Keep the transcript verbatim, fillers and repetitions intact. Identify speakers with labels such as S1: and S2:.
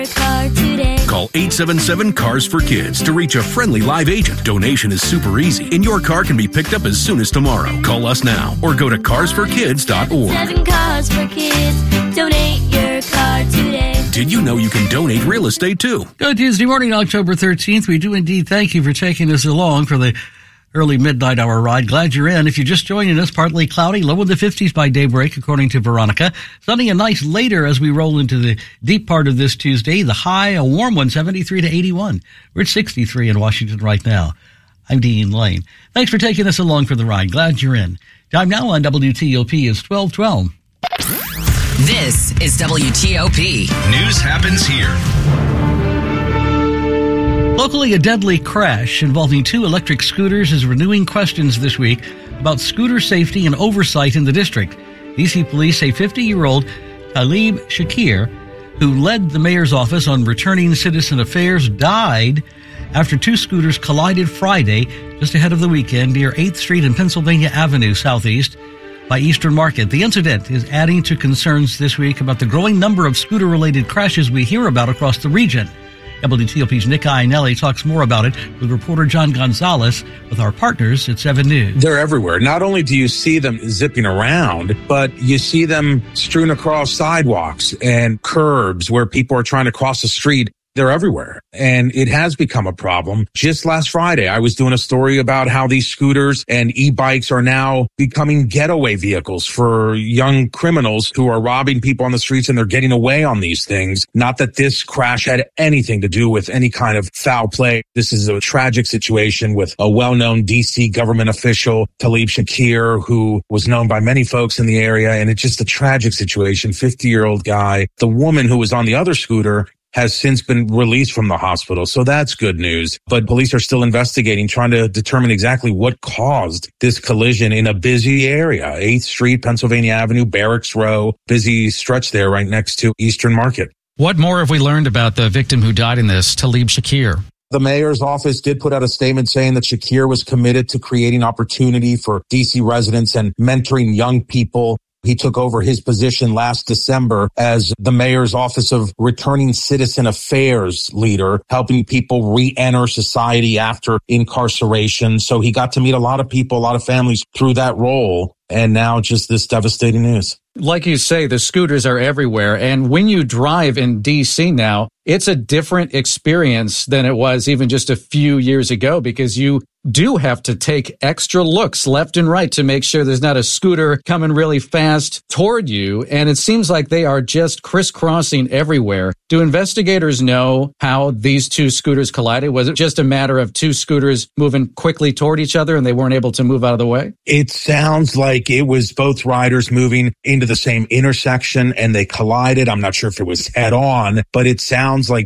S1: Car today.
S2: Call eight seven seven, C A R S for Kids to reach a friendly live agent. Donation is super easy, and your car can be picked up as soon as tomorrow. Call us now or go to cars for kids dot org.
S1: Seven Cars for Kids. Donate your car today.
S2: Did you know you can donate real estate too?
S3: Good Tuesday morning, October thirteenth. We do indeed thank you for taking us along for the early midnight hour ride. Glad you're in. If you're just joining us, partly cloudy, low in the fifties by daybreak, according to Veronica. Sunny and nice later as we roll into the deep part of this Tuesday. The high, a warm one, seventy-three to eighty-one. We're at sixty-three in Washington right now. I'm Dean Lane. Thanks for taking us along for the ride. Glad you're in. Time now on W T O P is twelve twelve.
S4: This is W T O P.
S2: News happens here.
S3: Locally, a deadly crash involving two electric scooters is renewing questions this week about scooter safety and oversight in the district. D C police say fifty-year-old Talib Shakir, who led the mayor's office on returning citizen affairs, died after two scooters collided Friday just ahead of the weekend near eighth Street and Pennsylvania Avenue southeast by Eastern Market. The incident is adding to concerns this week about the growing number of scooter-related crashes we hear about across the region. W T O P's Nick Iannelli talks more about it with reporter John Gonzalez with our partners at seven News.
S5: They're everywhere. Not only do you see them zipping around, but you see them strewn across sidewalks and curbs where people are trying to cross the street. They're everywhere, and it has become a problem. Just last Friday, I was doing a story about how these scooters and e-bikes are now becoming getaway vehicles for young criminals who are robbing people on the streets, and they're getting away on these things. Not that this crash had anything to do with any kind of foul play. This is a tragic situation with a well-known D C government official, Talib Shakir, who was known by many folks in the area, and it's just a tragic situation. fifty-year-old guy. The woman who was on the other scooter has since been released from the hospital. So that's good news. But police are still investigating, trying to determine exactly what caused this collision in a busy area. eighth Street, Pennsylvania Avenue, Barracks Row, busy stretch there right next to Eastern Market.
S6: What more have we learned about the victim who died in this, Talib Shakir?
S5: The mayor's office did put out a statement saying that Shakir was committed to creating opportunity for D C residents and mentoring young people. He took over his position last December as the mayor's office of returning citizen affairs leader, helping people re-enter society after incarceration. So he got to meet a lot of people, a lot of families through that role. And now just this devastating news.
S6: Like you say, the scooters are everywhere. And when you drive in D C now, it's a different experience than it was even just a few years ago, because you do have to take extra looks left and right to make sure there's not a scooter coming really fast toward you. And it seems like they are just crisscrossing everywhere. Do investigators know how these two scooters collided? Was it just a matter of two scooters moving quickly toward each other and they weren't able to move out of the way?
S5: It sounds like it was both riders moving into the same intersection and they collided. I'm not sure if it was head on, but it sounds like